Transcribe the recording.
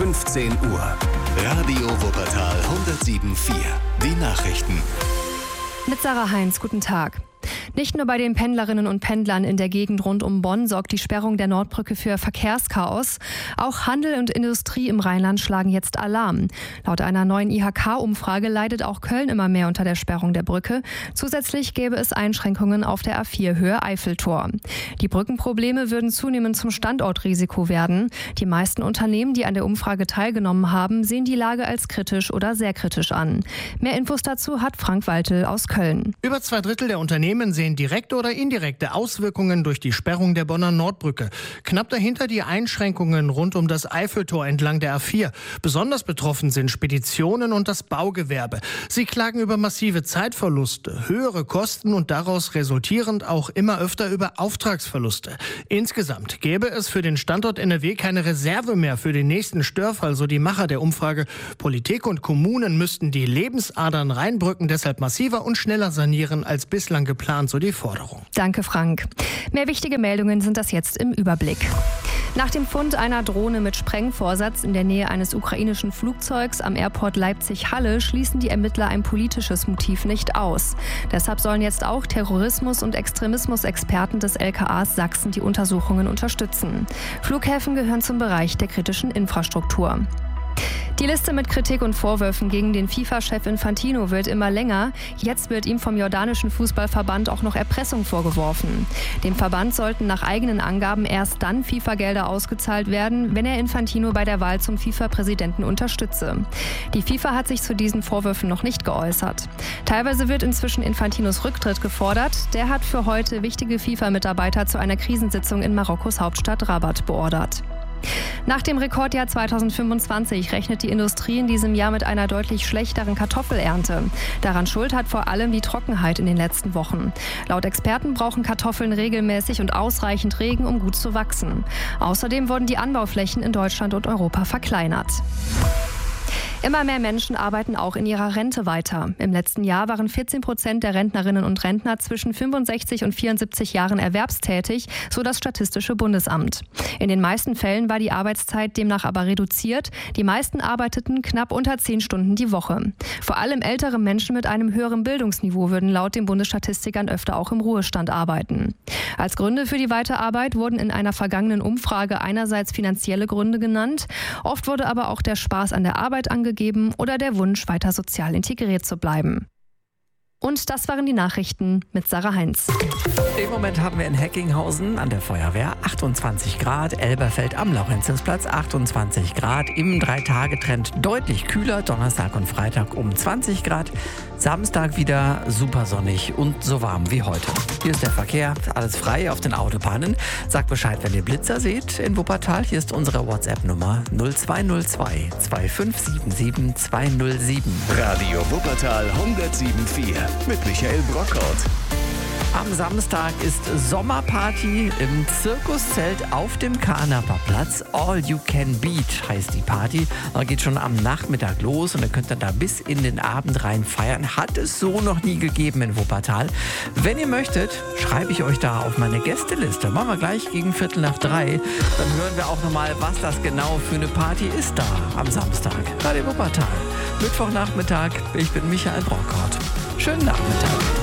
15 Uhr. Radio Wuppertal 107.4. Die Nachrichten. Mit Sarah Heinz, guten Tag. Nicht nur bei den Pendlerinnen und Pendlern in der Gegend rund um Bonn sorgt die Sperrung der Nordbrücke für Verkehrschaos. Auch Handel und Industrie im Rheinland schlagen jetzt Alarm. Laut einer neuen IHK-Umfrage leidet auch Köln immer mehr unter der Sperrung der Brücke. Zusätzlich gäbe es Einschränkungen auf der A4 Höhe Eiffeltor. Die Brückenprobleme würden zunehmend zum Standortrisiko werden. Die meisten Unternehmen, die an der Umfrage teilgenommen haben, sehen die Lage als kritisch oder sehr kritisch an. Mehr Infos dazu hat Frank Waltel aus Köln. Über 2/3 der Unternehmen sehen direkte oder indirekte Auswirkungen durch die Sperrung der Bonner Nordbrücke. Knapp dahinter die Einschränkungen rund um das Eiffeltor entlang der A4. Besonders betroffen sind Speditionen und das Baugewerbe. Sie klagen über massive Zeitverluste, höhere Kosten und daraus resultierend auch immer öfter über Auftragsverluste. Insgesamt gäbe es für den Standort NRW keine Reserve mehr für den nächsten Störfall, so die Macher der Umfrage. Politik und Kommunen müssten die Lebensadern Rheinbrücken deshalb massiver und schneller sanieren als bislang geplant, so die Forderung. Danke, Frank. Mehr wichtige Meldungen sind das jetzt im Überblick. Nach dem Fund einer Drohne mit Sprengvorsatz in der Nähe eines ukrainischen Flugzeugs am Airport Leipzig-Halle schließen die Ermittler ein politisches Motiv nicht aus. Deshalb sollen jetzt auch Terrorismus- und Extremismus-Experten des LKAs Sachsen die Untersuchungen unterstützen. Flughäfen gehören zum Bereich der kritischen Infrastruktur. Die Liste mit Kritik und Vorwürfen gegen den FIFA-Chef Infantino wird immer länger. Jetzt wird ihm vom jordanischen Fußballverband auch noch Erpressung vorgeworfen. Dem Verband sollten nach eigenen Angaben erst dann FIFA-Gelder ausgezahlt werden, wenn er Infantino bei der Wahl zum FIFA-Präsidenten unterstütze. Die FIFA hat sich zu diesen Vorwürfen noch nicht geäußert. Teilweise wird inzwischen Infantinos Rücktritt gefordert. Der hat für heute wichtige FIFA-Mitarbeiter zu einer Krisensitzung in Marokkos Hauptstadt Rabat beordert. Nach dem Rekordjahr 2025 rechnet die Industrie in diesem Jahr mit einer deutlich schlechteren Kartoffelernte. Daran schuld hat vor allem die Trockenheit in den letzten Wochen. Laut Experten brauchen Kartoffeln regelmäßig und ausreichend Regen, um gut zu wachsen. Außerdem wurden die Anbauflächen in Deutschland und Europa verkleinert. Immer mehr Menschen arbeiten auch in ihrer Rente weiter. Im letzten Jahr waren 14% der Rentnerinnen und Rentner zwischen 65 und 74 Jahren erwerbstätig, so das Statistische Bundesamt. In den meisten Fällen war die Arbeitszeit demnach aber reduziert. Die meisten arbeiteten knapp unter 10 Stunden die Woche. Vor allem ältere Menschen mit einem höheren Bildungsniveau würden laut den Bundesstatistikern öfter auch im Ruhestand arbeiten. Als Gründe für die Weiterarbeit wurden in einer vergangenen Umfrage einerseits finanzielle Gründe genannt. Oft wurde aber auch der Spaß an der Arbeit angegeben oder der Wunsch, weiter sozial integriert zu bleiben. Und das waren die Nachrichten mit Sarah Heinz. Im Moment haben wir in Heckinghausen an der Feuerwehr 28 Grad, Elberfeld am Laurentiusplatz 28 Grad, im 3-Tage-Trend deutlich kühler, Donnerstag und Freitag um 20 Grad, Samstag wieder super sonnig und so warm wie heute. Hier ist der Verkehr, alles frei auf den Autobahnen. Sagt Bescheid, wenn ihr Blitzer seht in Wuppertal. Hier ist unsere WhatsApp-Nummer 0202 2577 207. Radio Wuppertal 107.4 mit Michael Brockhaut. Am Samstag ist Sommerparty im Zirkuszelt auf dem Kanaperplatz. All You Can Beat heißt die Party. Da geht schon am Nachmittag los und ihr könnt dann da bis in den Abend rein feiern. Hat es so noch nie gegeben in Wuppertal. Wenn ihr möchtet, schreibe ich euch da auf meine Gästeliste. Machen wir gleich gegen 2:45. Dann hören wir auch nochmal, was das genau für eine Party ist da am Samstag. Radio Wuppertal. Mittwochnachmittag. Ich bin Michael Brockhaut. Schönen Nachmittag.